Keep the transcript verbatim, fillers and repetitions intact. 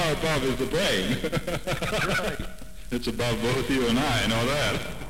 far above is the brain. Right. It's above both you and I, I know that.